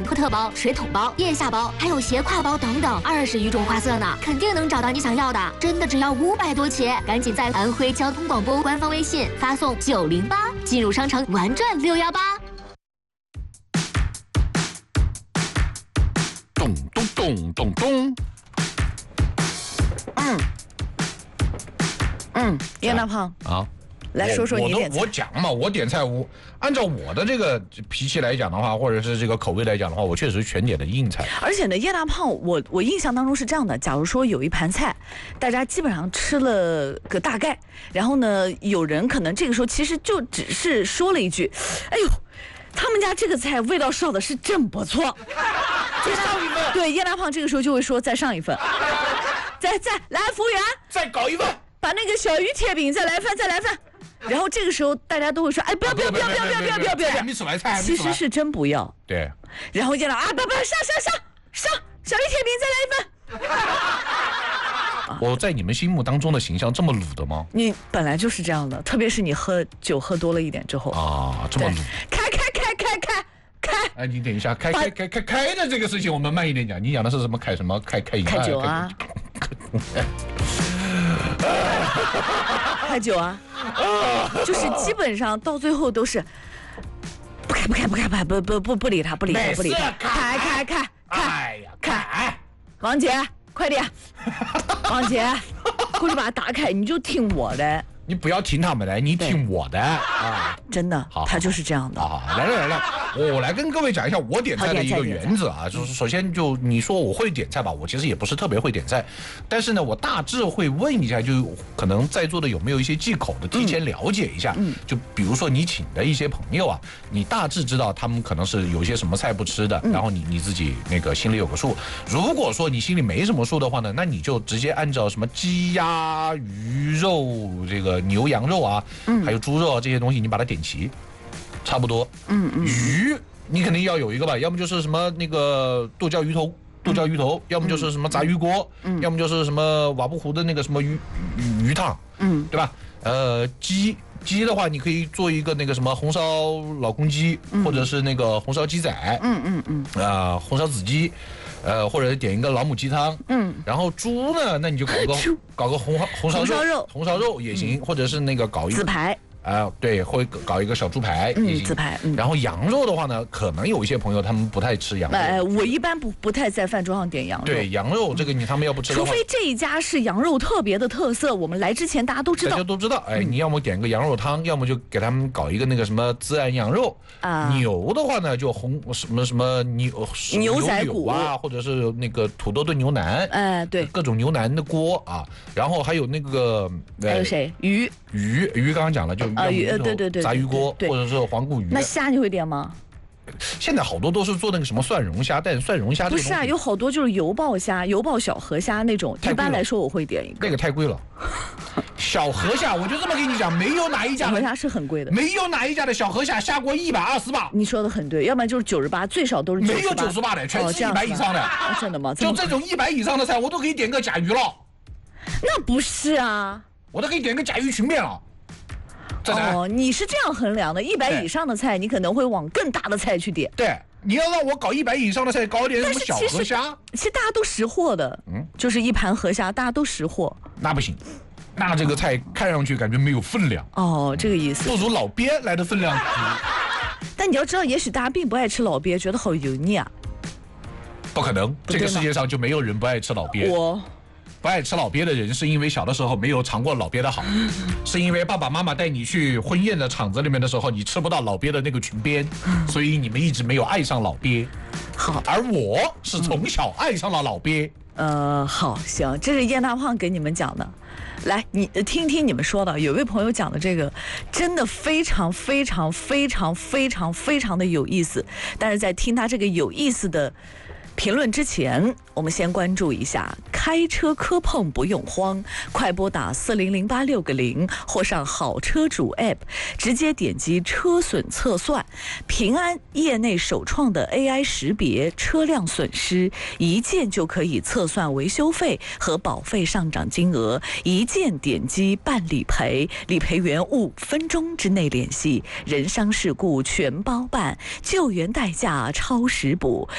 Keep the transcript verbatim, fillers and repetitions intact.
托特包、水桶包、腋下包，还有斜挎包等等，二十余种花色呢，肯定能找到你想要的。真的只要五百多起，赶紧在安徽交通广播官方微信发送九零八，进入商城玩转六幺八。 咚咚咚咚咚。 嗯嗯，叶大胖啊。 来说说你点菜。 我我讲嘛，我点菜，我按照我的这个脾气来讲的话，或者是这个口味来讲的话，我确实全点的硬菜。 而且呢，叶大胖，我我印象当中是这样的：假如说有一盘菜，大家基本上吃了个大概，然后呢，有人可能这个时候其实就只是说了一句：“哎呦，他们家这个菜味道烧的是真不错。” 再上一份。 对，叶大胖这个时候就会说：“再上一份。”再再来，服务员， 再搞一份， 把那个小鱼贴饼再来份，再来份。然后这个时候大家都会说：“哎，不要不要不要不要不要不要不要不要！” 还没吃完菜，还没其实是真不要。 对。 然后叶老啊，不不，上上上上，小鱼贴饼再来一份。 我在你们心目当中的形象这么鲁的吗？ 你本来就是这样的，特别是你喝酒喝多了一点之后啊，这么鲁。 开开开开开开！ 哎，你等一下，开开开开开的这个事情我们慢一点讲。你讲的是什么？开什么？开开饮？ 开酒啊。开酒啊，就是基本上到最后都是不开不开不开不不不不不理他不理他不理他，开开开开， 哎呀开！ 王姐快点，王姐过去把它打开，你就听我的。 你不要听他们的，你听我的啊！ 真的，他就是这样的。 好，来来来来，我来跟各位讲一下我点菜的一个原则啊，就是首先就你说我会点菜吧，我其实也不是特别会点菜，但是呢，我大致会问一下，就可能在座的有没有一些忌口的，提前了解一下。嗯，就比如说你请的一些朋友啊，你大致知道他们可能是有些什么菜不吃的，然后你你自己那个心里有个数。如果说你心里没什么数的话呢，那你就直接按照什么鸡鸭鱼肉这个。牛羊肉啊，嗯，还有猪肉啊这些东西，你把它点齐，差不多。嗯嗯。鱼你肯定要有一个吧，要么就是什么那个剁椒鱼头，剁椒鱼头，嗯、要么就是什么炸鱼锅，嗯，要么就是什么瓦布湖的那个什么鱼鱼鱼汤，嗯，对吧？呃，鸡鸡的话，你可以做一个那个什么红烧老公鸡，嗯、或者是那个红烧鸡仔，嗯嗯嗯，啊、呃，红烧子鸡。呃，或者点一个老母鸡汤，嗯，然后猪呢，那你就搞个搞个红红烧肉，红烧肉也行，或者是那个搞一个紫排。 啊，对，会搞一个小猪排， 嗯，自拍。嗯、 然后羊肉的话呢，可能有一些朋友他们不太吃羊肉。 哎，我一般不不太在饭桌上点羊肉。 对，羊肉这个你他们要不吃的话， 除非这一家是羊肉特别的特色，我们来之前大家都知道。 大家都知道，哎，你要么点个羊肉汤，要么就给他们搞一个那个什么孜然羊肉。啊。牛的话呢，就红什么什么牛牛仔骨啊，或者是那个土豆炖牛腩。 哎，对， 各种牛腩的锅啊，然后还有那个还有谁？鱼鱼鱼刚刚讲了就。 啊，鱼呃对对对， 炸鱼锅或者是黄骨鱼。 那虾你会点吗？ 现在好多都是做那个什么蒜蓉虾，但是蒜蓉虾不是啊，有好多就是油爆虾、油爆小河虾那种。一般来说我会点一个。 那个太贵了。小河虾，我就这么跟你讲，没有哪一家的。 小河虾是很贵的。 没有哪一家的小河虾下过一百二十八。 你说的很对，要不然就是九十八，最少都是九十八。 没有九十八的，全是一百以上的。 哦，真的吗？ 就这种一百以上的菜，我都可以点个甲鱼了。 那不是啊， 我都可以点个甲鱼裙面了。 哦，你是这样衡量的，一百以上的菜，你可能会往更大的菜去点。 对，你要让我搞一百以上的菜，搞点什么小河虾？ 其实大家都识货的，嗯，就是一盘河虾，大家都识货。 那不行，那这个菜看上去感觉没有分量。 哦，这个意思。 不如老鳖来的分量足。 但你要知道，也许大家并不爱吃老鳖，觉得好油腻啊。 不可能，这个世界上就没有人不爱吃老鳖。 我。 不爱吃老鳖的人，是因为小的时候没有尝过老鳖的好，是因为爸爸妈妈带你去婚宴的场子里面的时候，你吃不到老鳖的那个裙边，所以你们一直没有爱上老鳖。 好， 而我是从小爱上了老鳖。 呃，好，行，这是燕大胖给你们讲的。来，你听听你们说的，有位朋友讲的这个真的非常非常非常非常非常的有意思，但是在听他这个有意思的评论之前，我们先关注一下开车磕碰不用慌，快拨打四零零八六个零或上好车主 A P P， 直接点击车损测算，平安业内首创的 A I 识别车辆损失，一键就可以测算维修费和保费上涨金额，一键点击办理赔，理赔员五分钟之内联系，人伤事故全包办，救援代价超时补。